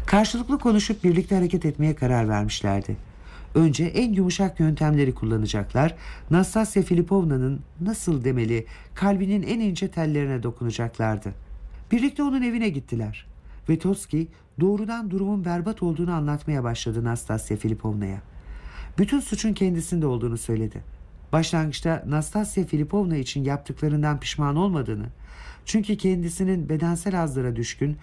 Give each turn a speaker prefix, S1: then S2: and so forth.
S1: Karşılıklı konuşup birlikte hareket etmeye karar vermişlerdi. Önce en yumuşak yöntemleri kullanacaklar, Nastasya Filipovna'nın nasıl demeli kalbinin en ince tellerine dokunacaklardı. Birlikte onun evine gittiler. Vetotski doğrudan durumun berbat olduğunu anlatmaya başladı Nastasya Filipovna'ya. Bütün suçun kendisinde olduğunu söyledi. Başlangıçta Nastasya Filipovna için yaptıklarından pişman olmadığını, çünkü kendisinin bedensel hazlara düşkün,